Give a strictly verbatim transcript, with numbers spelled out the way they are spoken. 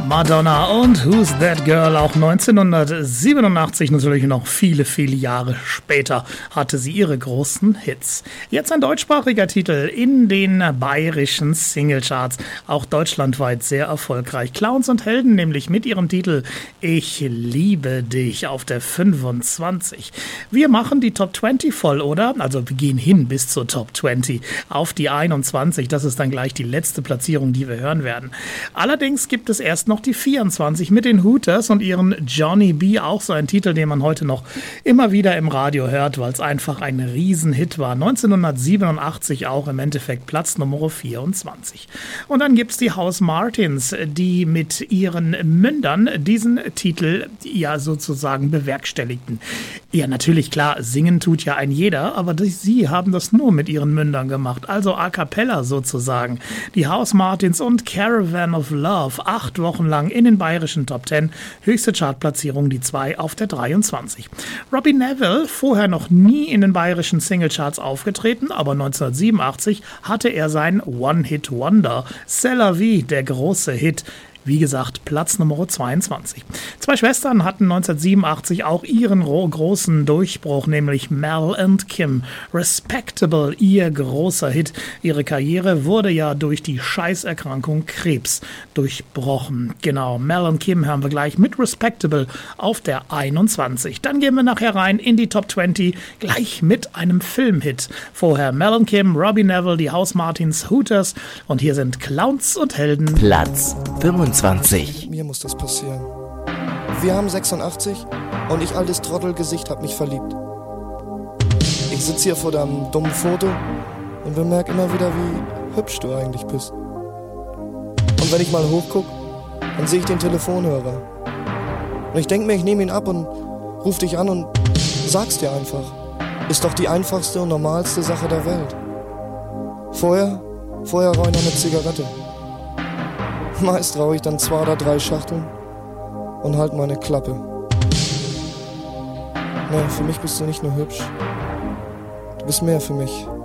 Madonna und Who's That Girl, auch neunzehnhundertsiebenundachtzig, natürlich noch viele, viele Jahre später, hatte sie ihre großen Hits. Jetzt ein deutschsprachiger Titel in den bayerischen Singlecharts, auch deutschlandweit sehr erfolgreich. Clowns und Helden nämlich mit ihrem Titel Ich liebe dich auf der fünfundzwanzig. Wir machen die Top zwanzig voll, oder? Also wir gehen hin bis zur Top zwanzig auf die einundzwanzig. Das ist dann gleich die letzte Platzierung, die wir hören werden. Allerdings gibt es erst noch die vierundzwanzig mit den Hooters und ihren Johnny B. Auch so ein Titel, den man heute noch immer wieder im Radio hört, weil es einfach ein Riesenhit war. neunzehnhundertsiebenundachtzig auch im Endeffekt Platz Nummer vierundzwanzig. Und dann gibt es die House Martins, die mit ihren Mündern diesen Titel ja sozusagen bewerkstelligten. Ja, natürlich, klar, singen tut ja ein jeder, aber die, sie haben das nur mit ihren Mündern gemacht, also a cappella sozusagen. Die House Martins und Caravan of Love, acht Wochen lang in den bayerischen Top zehn, höchste Chartplatzierung die zwei auf der dreiundzwanzig. Robbie Neville, vorher noch nie in den bayerischen Singlecharts aufgetreten, aber neunzehnhundertsiebenundachtzig hatte er sein One-Hit-Wonder, C'est la vie, der große Hit. Wie gesagt, Platz Nummer zweiundzwanzig. Zwei Schwestern hatten neunzehnhundertsiebenundachtzig auch ihren großen Durchbruch, nämlich Mel und Kim. Respectable, ihr großer Hit. Ihre Karriere wurde ja durch die Scheißerkrankung Krebs durchbrochen. Genau, Mel und Kim haben wir gleich mit Respectable auf der einundzwanzig. Dann gehen wir nachher rein in die Top zwanzig, gleich mit einem Filmhit. Vorher Mel und Kim, Robbie Neville, die House Martins, Hooters und hier sind Clowns und Helden. Platz fünfundzwanzig. Mir muss das passieren. Wir haben sechsundachtzig und ich, altes Trottelgesicht, hab mich verliebt. Ich sitze hier vor deinem dummen Foto und bemerke immer wieder, wie hübsch du eigentlich bist. Und wenn ich mal hochguck, dann sehe ich den Telefonhörer. Und ich denke mir, ich nehme ihn ab und ruf dich an und sag's dir einfach. Ist doch die einfachste und normalste Sache der Welt. Vorher, vorher rauche ich noch eine Zigarette. Meist rauche ich dann zwei oder drei Schachteln und halt meine Klappe. Naja, für mich bist du nicht nur hübsch, du bist mehr für mich.